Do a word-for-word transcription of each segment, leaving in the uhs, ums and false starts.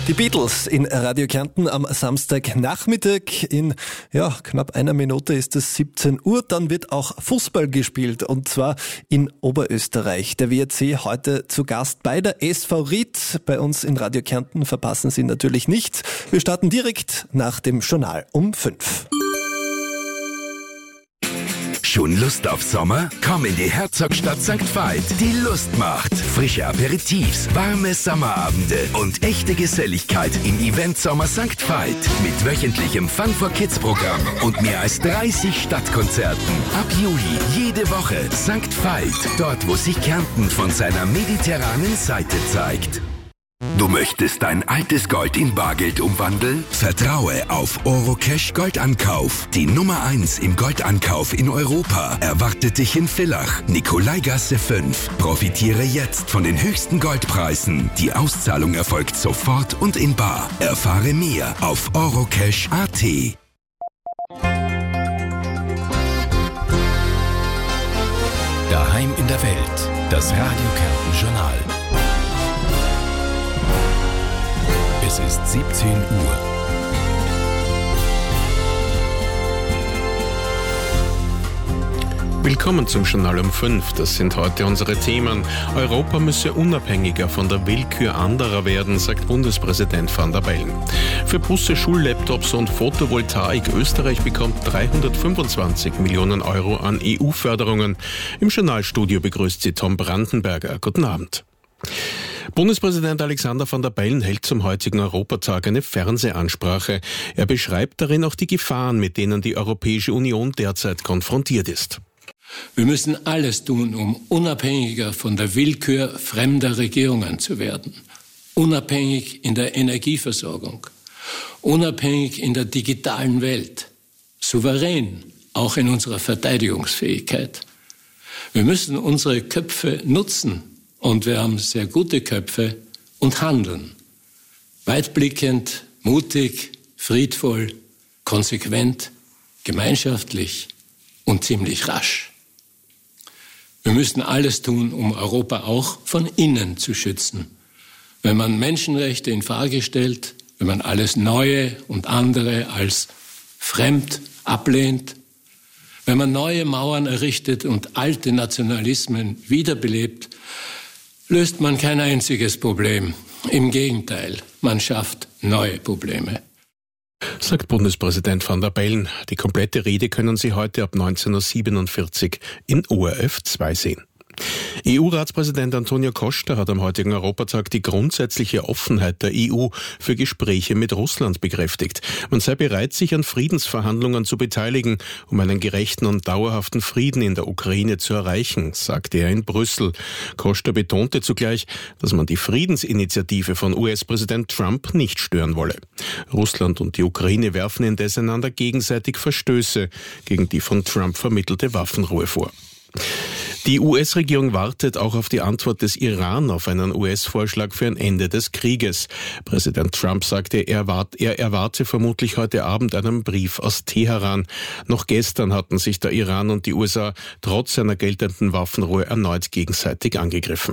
Die Beatles in Radio Kärnten am Samstagnachmittag. In ja, knapp einer Minute ist es siebzehn Uhr. Dann wird auch Fußball gespielt und zwar in Oberösterreich. Der W R C heute zu Gast bei der S V Ried. Bei uns in Radio Kärnten verpassen Sie natürlich nichts. Wir starten direkt nach dem Journal um fünf. Schon Lust auf Sommer? Komm in die Herzogstadt Sankt Veit. Die Lust macht. Frische Aperitifs, warme Sommerabende und echte Geselligkeit im Event Sommer Sankt Veit. Mit wöchentlichem Fun for Kids Programm und mehr als dreißig Stadtkonzerten. Ab Juli jede Woche Sankt Veit. Dort, wo sich Kärnten von seiner mediterranen Seite zeigt. Du möchtest dein altes Gold in Bargeld umwandeln? Vertraue auf Orocash Goldankauf. Die Nummer eins im Goldankauf in Europa erwartet dich in Villach, Nikolaigasse fünf. Profitiere jetzt von den höchsten Goldpreisen. Die Auszahlung erfolgt sofort und in bar. Erfahre mehr auf orocash punkt a t. Daheim in der Welt. Das Radio Kärnten Journal. Es ist siebzehn Uhr. Willkommen zum Journal um fünf. Das sind heute unsere Themen. Europa müsse unabhängiger von der Willkür anderer werden, sagt Bundespräsident Van der Bellen. Für Busse, Schullaptops und Photovoltaik Österreich bekommt dreihundertfünfundzwanzig Millionen Euro an E U-Förderungen. Im Journalstudio begrüßt sie Tom Brandenberger. Guten Abend. Bundespräsident Alexander Van der Bellen hält zum heutigen Europatag eine Fernsehansprache. Er beschreibt darin auch die Gefahren, mit denen die Europäische Union derzeit konfrontiert ist. Wir müssen alles tun, um unabhängiger von der Willkür fremder Regierungen zu werden. Unabhängig in der Energieversorgung, unabhängig in der digitalen Welt, souverän auch in unserer Verteidigungsfähigkeit. Wir müssen unsere Köpfe nutzen. Und wir haben sehr gute Köpfe und handeln. Weitblickend, mutig, friedvoll, konsequent, gemeinschaftlich und ziemlich rasch. Wir müssen alles tun, um Europa auch von innen zu schützen. Wenn man Menschenrechte in Frage stellt, wenn man alles Neue und andere als fremd ablehnt, wenn man neue Mauern errichtet und alte Nationalismen wiederbelebt, löst man kein einziges Problem. Im Gegenteil, man schafft neue Probleme. Sagt Bundespräsident Van der Bellen. Die komplette Rede können Sie heute ab neunzehn Uhr siebenundvierzig in O R F zwei sehen. E U-Ratspräsident Antonio Costa hat am heutigen Europatag die grundsätzliche Offenheit der E U für Gespräche mit Russland bekräftigt. Man sei bereit, sich an Friedensverhandlungen zu beteiligen, um einen gerechten und dauerhaften Frieden in der Ukraine zu erreichen, sagte er in Brüssel. Costa betonte zugleich, dass man die Friedensinitiative von U S-Präsident Trump nicht stören wolle. Russland und die Ukraine werfen indes einander gegenseitig Verstöße gegen die von Trump vermittelte Waffenruhe vor. Die U S-Regierung wartet auch auf die Antwort des Iran auf einen U S-Vorschlag für ein Ende des Krieges. Präsident Trump sagte, er, wart, er erwarte vermutlich heute Abend einen Brief aus Teheran. Noch gestern hatten sich der Iran und die U S A trotz einer geltenden Waffenruhe erneut gegenseitig angegriffen.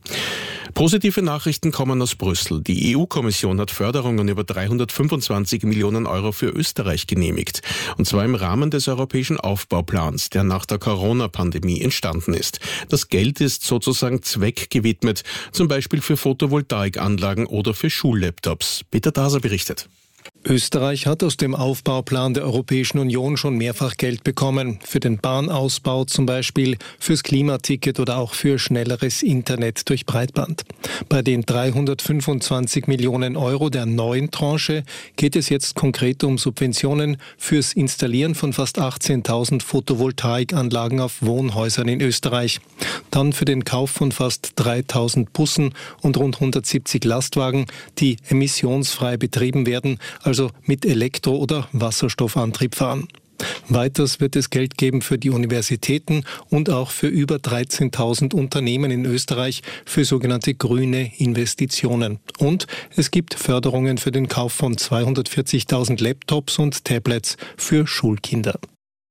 Positive Nachrichten kommen aus Brüssel. Die E U-Kommission hat Förderungen über dreihundertfünfundzwanzig Millionen Euro für Österreich genehmigt. Und zwar im Rahmen des europäischen Aufbauplans, der nach der Corona-Pandemie entstanden ist. Das Geld ist sozusagen zweckgewidmet, zum Beispiel für Photovoltaikanlagen oder für Schullaptops. Peter Daser berichtet. Österreich hat aus dem Aufbauplan der Europäischen Union schon mehrfach Geld bekommen. Für den Bahnausbau zum Beispiel, fürs Klimaticket oder auch für schnelleres Internet durch Breitband. Bei den dreihundertfünfundzwanzig Millionen Euro der neuen Tranche geht es jetzt konkret um Subventionen fürs Installieren von fast achtzehntausend Photovoltaikanlagen auf Wohnhäusern in Österreich. Dann für den Kauf von fast dreitausend Bussen und rund hundertsiebzig Lastwagen, die emissionsfrei betrieben werden, also mit Elektro- oder Wasserstoffantrieb fahren. Weiters wird es Geld geben für die Universitäten und auch für über dreizehntausend Unternehmen in Österreich für sogenannte grüne Investitionen. Und es gibt Förderungen für den Kauf von zweihundertvierzigtausend Laptops und Tablets für Schulkinder.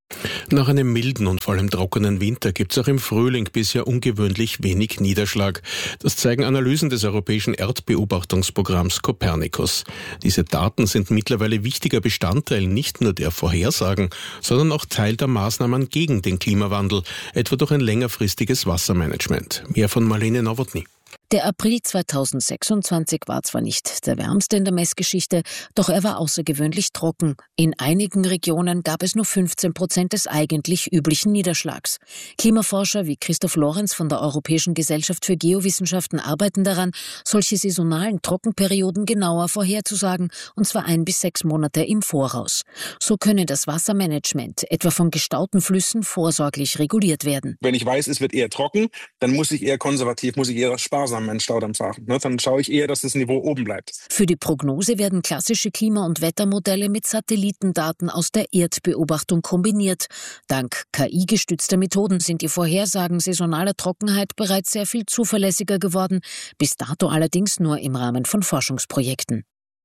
Nach einem milden und vor allem trockenen Winter gibt es auch im Frühling bisher ungewöhnlich wenig Niederschlag. Das zeigen Analysen des europäischen Erdbeobachtungsprogramms Copernicus. Diese Daten sind mittlerweile wichtiger Bestandteil nicht nur der Vorhersagen, sondern auch Teil der Maßnahmen gegen den Klimawandel, etwa durch ein längerfristiges Wassermanagement. Mehr von Marlene Nowotny. Der April zweitausendsechsundzwanzig war zwar nicht der wärmste in der Messgeschichte, doch er war außergewöhnlich trocken. In einigen Regionen gab es nur fünfzehn Prozent des eigentlich üblichen Niederschlags. Klimaforscher wie Christoph Lorenz von der Europäischen Gesellschaft für Geowissenschaften arbeiten daran, solche saisonalen Trockenperioden genauer vorherzusagen, und zwar ein bis sechs Monate im Voraus. So könne das Wassermanagement, etwa von gestauten Flüssen, vorsorglich reguliert werden. Wenn ich weiß, es wird eher trocken, dann muss ich eher konservativ, muss ich eher sparsam meinen Staudamm fahren. Dann schaue ich eher, dass das Niveau oben bleibt. Für die Prognose werden klassische Klima- und Wettermodelle mit Satellitendaten aus der Erdbeobachtung kombiniert. Dank K I-gestützter Methoden sind die Vorhersagen saisonaler Trockenheit bereits sehr viel zuverlässiger geworden, bis dato allerdings nur im Rahmen von Forschungsprojekten.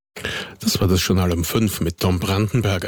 Das war das Journal um fünf mit Tom Brandenberger.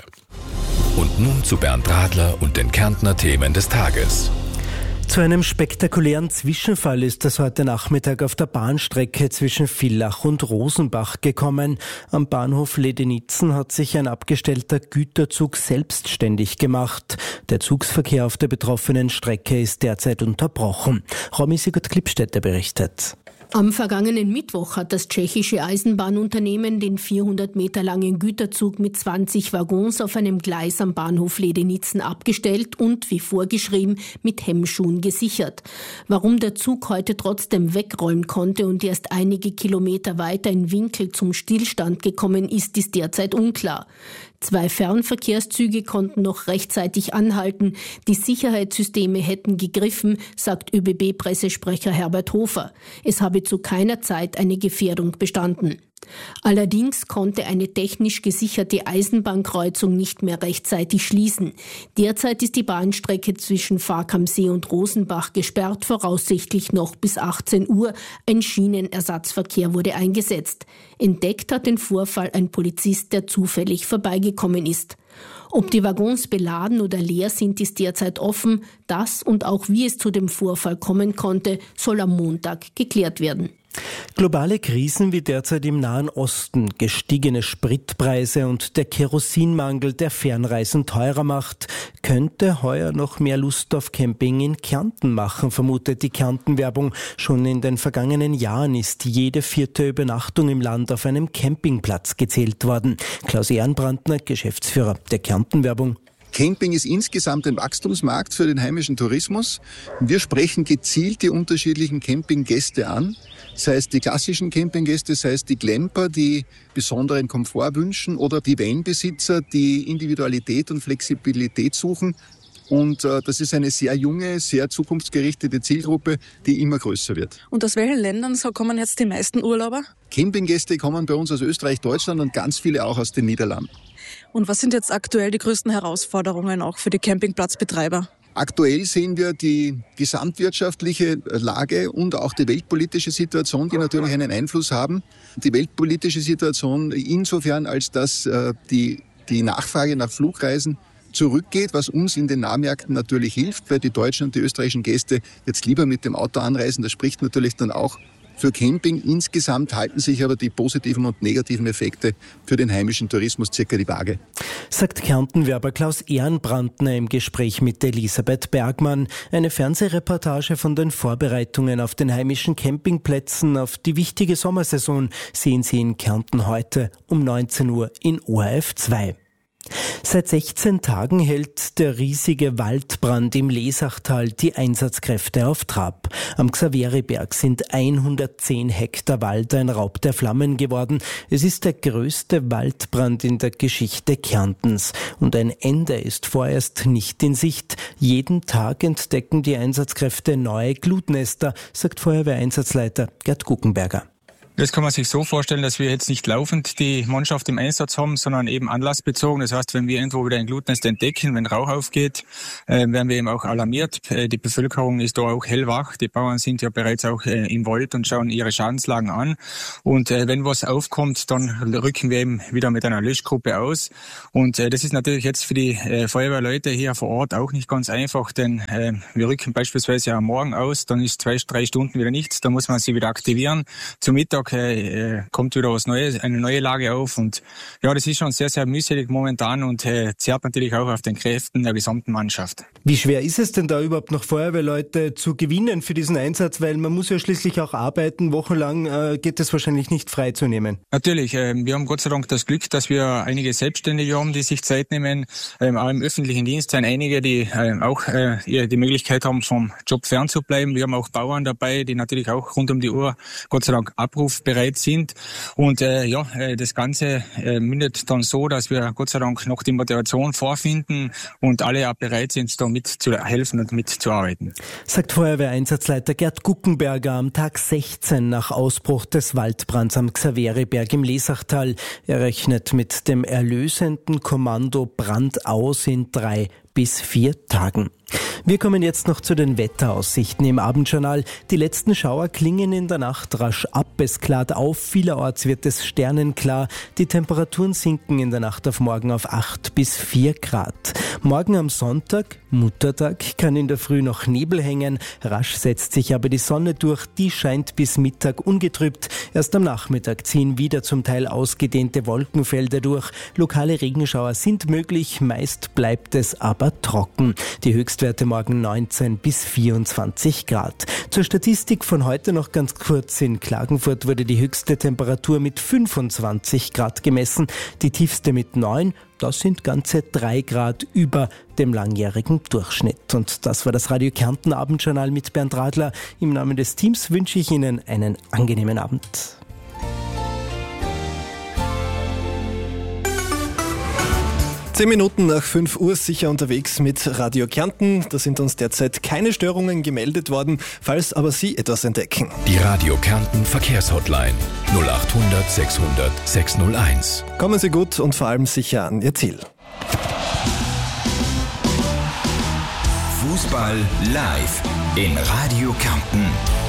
Und nun zu Bernd Radler und den Kärntner Themen des Tages. Zu einem spektakulären Zwischenfall ist es heute Nachmittag auf der Bahnstrecke zwischen Villach und Rosenbach gekommen. Am Bahnhof Ledenitzen hat sich ein abgestellter Güterzug selbstständig gemacht. Der Zugsverkehr auf der betroffenen Strecke ist derzeit unterbrochen. Romy Sigurd-Klippstädter berichtet. Am vergangenen Mittwoch hat das tschechische Eisenbahnunternehmen den vierhundert Meter langen Güterzug mit zwanzig Waggons auf einem Gleis am Bahnhof Ledenitzen abgestellt und, wie vorgeschrieben, mit Hemmschuhen gesichert. Warum der Zug heute trotzdem wegrollen konnte und erst einige Kilometer weiter in Winkel zum Stillstand gekommen ist, ist derzeit unklar. Zwei Fernverkehrszüge konnten noch rechtzeitig anhalten. Die Sicherheitssysteme hätten gegriffen, sagt ÖBB-Pressesprecher Herbert Hofer. Es habe zu keiner Zeit eine Gefährdung bestanden. Allerdings konnte eine technisch gesicherte Eisenbahnkreuzung nicht mehr rechtzeitig schließen. Derzeit ist die Bahnstrecke zwischen Fark am See und Rosenbach gesperrt, voraussichtlich noch bis achtzehn Uhr. Ein Schienenersatzverkehr wurde eingesetzt. Entdeckt hat den Vorfall ein Polizist, der zufällig vorbeigekommen ist. Ob die Waggons beladen oder leer sind, ist derzeit offen. Das und auch wie es zu dem Vorfall kommen konnte, soll am Montag geklärt werden. Globale Krisen wie derzeit im Nahen Osten, gestiegene Spritpreise und der Kerosinmangel, der Fernreisen teurer macht, könnte heuer noch mehr Lust auf Camping in Kärnten machen, vermutet die Kärnten-Werbung. Schon in den vergangenen Jahren ist jede vierte Übernachtung im Land auf einem Campingplatz gezählt worden. Klaus Ehrenbrandner, Geschäftsführer der Kärnten-Werbung. Camping ist insgesamt ein Wachstumsmarkt für den heimischen Tourismus. Wir sprechen gezielt die unterschiedlichen Campinggäste an, sei es die klassischen Campinggäste, sei es die Glamper, die besonderen Komfort wünschen, oder die Vanbesitzer, die Individualität und Flexibilität suchen. Und äh, das ist eine sehr junge, sehr zukunftsgerichtete Zielgruppe, die immer größer wird. Und aus welchen Ländern so kommen jetzt die meisten Urlauber? Campinggäste kommen bei uns aus Österreich, Deutschland und ganz viele auch aus den Niederlanden. Und was sind jetzt aktuell die größten Herausforderungen auch für die Campingplatzbetreiber? Aktuell sehen wir die gesamtwirtschaftliche Lage und auch die weltpolitische Situation, die natürlich einen Einfluss haben. Die weltpolitische Situation insofern, als dass äh, die, die Nachfrage nach Flugreisen zurückgeht, was uns in den Nahmärkten natürlich hilft, weil die deutschen und die österreichischen Gäste jetzt lieber mit dem Auto anreisen. Das spricht natürlich dann auch für Camping. Insgesamt halten sich aber die positiven und negativen Effekte für den heimischen Tourismus circa die Waage. Sagt Kärnten-Werber Klaus Ehrenbrandner im Gespräch mit Elisabeth Bergmann. Eine Fernsehreportage von den Vorbereitungen auf den heimischen Campingplätzen auf die wichtige Sommersaison sehen Sie in Kärnten heute um neunzehn Uhr in O R F zwei. Seit sechzehn Tagen hält der riesige Waldbrand im Lesachtal die Einsatzkräfte auf Trab. Am Xaveriberg sind hundertzehn Hektar Wald ein Raub der Flammen geworden. Es ist der größte Waldbrand in der Geschichte Kärntens. Und ein Ende ist vorerst nicht in Sicht. Jeden Tag entdecken die Einsatzkräfte neue Glutnester, sagt Feuerwehreinsatzleiter Gerd Guckenberger. Das kann man sich so vorstellen, dass wir jetzt nicht laufend die Mannschaft im Einsatz haben, sondern eben anlassbezogen. Das heißt, wenn wir irgendwo wieder ein Glutnest entdecken, wenn Rauch aufgeht, äh, werden wir eben auch alarmiert. Äh, die Bevölkerung ist da auch hellwach. Die Bauern sind ja bereits auch äh, im Wald und schauen ihre Schadenslagen an. Und äh, wenn was aufkommt, dann rücken wir eben wieder mit einer Löschgruppe aus. Und äh, das ist natürlich jetzt für die äh, Feuerwehrleute hier vor Ort auch nicht ganz einfach, denn äh, wir rücken beispielsweise am Morgen aus, dann ist zwei, drei Stunden wieder nichts, dann muss man sie wieder aktivieren. Zum Mittag äh, kommt wieder was Neues, eine neue Lage auf und ja, das ist schon sehr, sehr mühselig momentan und äh, zerrt natürlich auch auf den Kräften der gesamten Mannschaft. Wie schwer ist es denn da überhaupt noch Feuerwehrleute zu gewinnen für diesen Einsatz, weil man muss ja schließlich auch arbeiten, wochenlang äh, geht es wahrscheinlich nicht freizunehmen. Natürlich, äh, wir haben Gott sei Dank das Glück, dass wir einige Selbstständige haben, die sich Zeit nehmen, ähm, auch im öffentlichen Dienst sind einige, die äh, auch äh, die Möglichkeit haben, vom Job fernzubleiben. Wir haben auch Bauern dabei, die natürlich auch rund um die Uhr Gott sei Dank abrufbereit sind. Und äh, ja, äh, das Ganze äh, mündet dann so, dass wir Gott sei Dank noch die Motivation vorfinden und alle auch bereit sind, da mit zu helfen und mitzuarbeiten. Sagt Feuerwehreinsatzleiter Gerd Guckenberger am Tag sechzehn nach Ausbruch des Waldbrands am Xaveriberg im Lesachtal. Er rechnet mit dem erlösenden Kommando Brand aus in drei bis vier Tagen. Wir kommen jetzt noch zu den Wetteraussichten im Abendjournal. Die letzten Schauer klingen in der Nacht rasch ab. Es klart auf, vielerorts wird es sternenklar. Die Temperaturen sinken in der Nacht auf morgen auf acht bis vier Grad. Morgen am Sonntag, Muttertag, kann in der Früh noch Nebel hängen. Rasch setzt sich aber die Sonne durch. Die scheint bis Mittag ungetrübt. Erst am Nachmittag ziehen wieder zum Teil ausgedehnte Wolkenfelder durch. Lokale Regenschauer sind möglich. Meist bleibt es aber trocken. Die Höchstwerte morgen neunzehn bis vierundzwanzig Grad. Zur Statistik von heute noch ganz kurz. In Klagenfurt wurde die höchste Temperatur mit fünfundzwanzig Grad gemessen, die tiefste mit neun. Das sind ganze drei Grad über dem langjährigen Durchschnitt. Und das war das Radio Kärnten Abendjournal mit Bernd Radler. Im Namen des Teams wünsche ich Ihnen einen angenehmen Abend. Zehn Minuten nach fünf Uhr sicher unterwegs mit Radio Kärnten. Da sind uns derzeit keine Störungen gemeldet worden, falls aber Sie etwas entdecken. Die Radio Kärnten Verkehrshotline null acht hundert sechshundert sechshunderteins. Kommen Sie gut und vor allem sicher an Ihr Ziel. Fußball live in Radio Kärnten.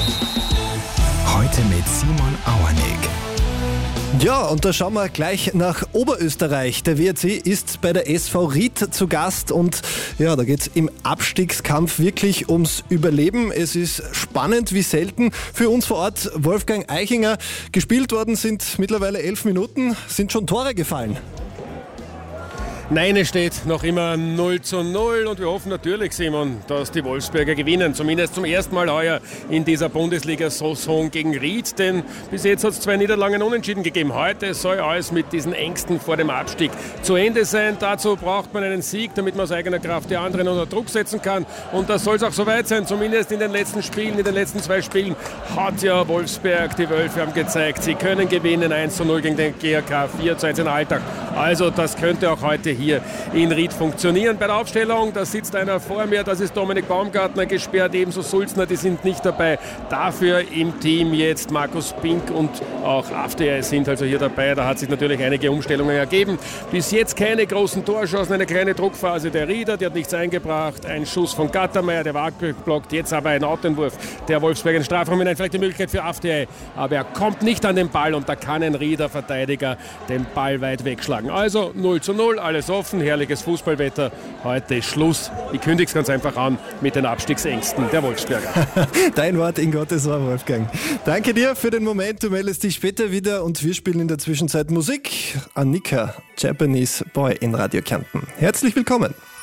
Heute mit Simon Auernick. Ja, und da schauen wir gleich nach Oberösterreich. Der W R C ist bei der S V Ried zu Gast und ja, da geht's im Abstiegskampf wirklich ums Überleben. Es ist spannend wie selten. Für uns vor Ort Wolfgang Eichinger. Gespielt worden sind mittlerweile elf Minuten, sind schon Tore gefallen. Nein, es steht noch immer null zu null und wir hoffen natürlich, Simon, dass die Wolfsberger gewinnen. Zumindest zum ersten Mal heuer in dieser Bundesliga-Saison gegen Ried, denn bis jetzt hat es zwei Niederlagen unentschieden gegeben. Heute soll alles mit diesen Ängsten vor dem Abstieg zu Ende sein. Dazu braucht man einen Sieg, damit man aus eigener Kraft die anderen unter Druck setzen kann. Und das soll es auch soweit sein, zumindest in den letzten Spielen, in den letzten zwei Spielen hat ja Wolfsberg, die Wölfe haben gezeigt, sie können gewinnen. eins zu null gegen den G A K, vier zu eins in Alltag. Also das könnte auch heute hier in Ried funktionieren. Bei der Aufstellung, da sitzt einer vor mir, das ist Dominik Baumgartner gesperrt, ebenso Sulzner, die sind nicht dabei. Dafür im Team jetzt Markus Pink und auch After sind also hier dabei. Da hat sich natürlich einige Umstellungen ergeben. Bis jetzt keine großen Torchancen, eine kleine Druckphase der Rieder, die hat nichts eingebracht. Ein Schuss von Gattermeier, der war abgeblockt, jetzt aber ein Outentwurf der Wolfsberg in Strafraum hinein. Vielleicht die Möglichkeit für After, aber er kommt nicht an den Ball und da kann ein Rieder Verteidiger den Ball weit wegschlagen. Also null zu null, alles offen, herrliches Fußballwetter. Heute ist Schluss. Ich kündige es ganz einfach an mit den Abstiegsängsten der Wolfsberger. Dein Wort in Gottes Ohr, Wolfgang. Danke dir für den Moment. Du meldest dich später wieder und wir spielen in der Zwischenzeit Musik. Annika, Japanese Boy in Radio Kärnten. Herzlich willkommen.